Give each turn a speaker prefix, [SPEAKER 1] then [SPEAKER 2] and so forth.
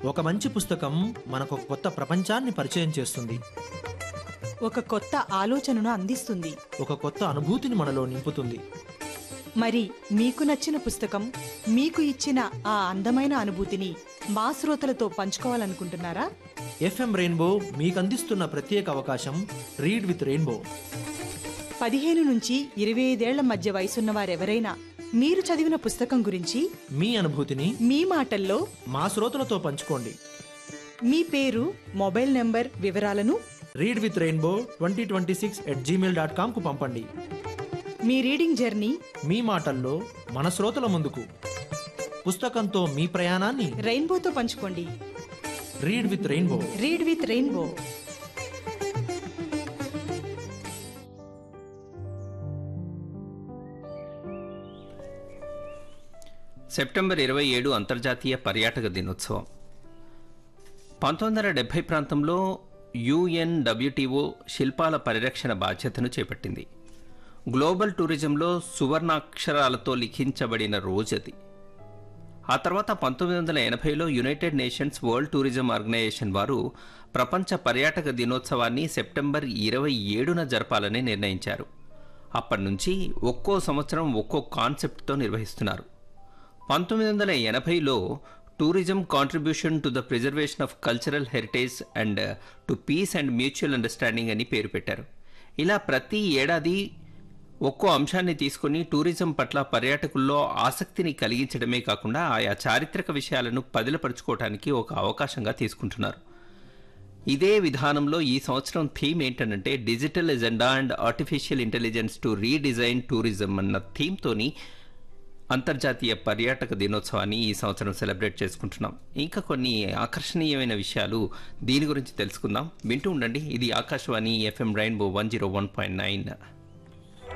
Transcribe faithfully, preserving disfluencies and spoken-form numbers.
[SPEAKER 1] ఒక మంచి పుస్తకం మనకు ఒక కొత్త ప్రపంచాన్ని పరిచయం చేస్తుంది.
[SPEAKER 2] ఒక కొత్త ఆలోచనను అందిస్తుంది.
[SPEAKER 1] ఒక కొత్త అనుభూతిని మనలో నింపుతుంది.
[SPEAKER 2] మరి మీకు నచ్చిన పుస్తకం, మీకు ఇచ్చిన ఆ అందమైన అనుభూతిని మా శ్రోతలతో పంచుకోవాలనుకుంటున్నారా?
[SPEAKER 1] ఎఫ్ఎం రెయిన్బో మీకు అందిస్తున్న ప్రత్యేక అవకాశం రీడ్ విత్ రెయిన్బో.
[SPEAKER 2] పదిహేను నుంచి ఇరవై ఐదేళ్ల మధ్య వయసున్న వారెవరైనా మీరు చదివిన పుస్తకం గురించి
[SPEAKER 1] మీ అనుభూతిని
[SPEAKER 2] మీ మాటల్లో
[SPEAKER 1] మా శ్రోతలతో పంచుకోండి.
[SPEAKER 2] మీ పేరు, మొబైల్ నంబర్ వివరాలను
[SPEAKER 1] read with rainbow twenty twenty six at Gmail dot com కు పంపండి.
[SPEAKER 2] మీ రీడింగ్ జర్నీ
[SPEAKER 1] మీ మాటల్లో మన శ్రోతల ముందుకు. పుస్తకంతో మీ ప్రయాణాన్ని
[SPEAKER 2] రెయిన్బోతో పంచుకోండి.
[SPEAKER 1] Read with rainbow.
[SPEAKER 2] Read with rainbow.
[SPEAKER 3] September ఇరవై ఏడు అంతర్జాతీయ పర్యాటక దినోత్సవం. పంతొమ్మిది వందల డెబ్బై ప్రాంతంలో యుఎన్డబ్ల్యూటీఓ శిల్పాల పరిరక్షణ బాధ్యతను చేపట్టింది. గ్లోబల్ టూరిజంలో సువర్ణాక్షరాలతో లిఖించబడిన రోజది. ఆ తర్వాత పంతొమ్మిది వందల ఎనభైలో United nations world tourism organisation వారు ప్రపంచ పర్యాటక దినోత్సవాన్ని సెప్టెంబర్ ఇరవై ఏడున జరపాలని నిర్ణయించారు. అప్పటి నుంచి ఒక్కో సంవత్సరం ఒక్కో కాన్సెప్ట్తో నిర్వహిస్తున్నారు. పంతొమ్మిది వందల ఎనభైలో tourism contribution to the preservation of cultural heritage and to piece and mutual understanding అని పేరు పెట్టారు. ఇలా ప్రతి ఏడాది ఒక్కో అంశాన్ని తీసుకుని టూరిజం పట్ల పర్యాటకుల్లో ఆసక్తిని కలిగించడమే కాకుండా ఆయా చారిత్రక విషయాలను పదిలపరుచుకోవడానికి ఒక అవకాశంగా తీసుకుంటున్నారు. ఇదే విధానంలో ఈ సంవత్సరం థీమ్ ఏంటంటే digital agenda and artificial intelligence to redesign tourism అన్న థీమ్తోని అంతర్జాతీయ పర్యాటక దినోత్సవాన్ని ఈ సంవత్సరం సెలబ్రేట్ చేసుకుంటున్నాం. ఇంకా కొన్ని ఆకర్షణీయమైన విషయాలు దీని గురించి తెలుసుకుందాం. వింటూ ఉండండి. ఇది Akashvani FM rainbow one zero one point nine.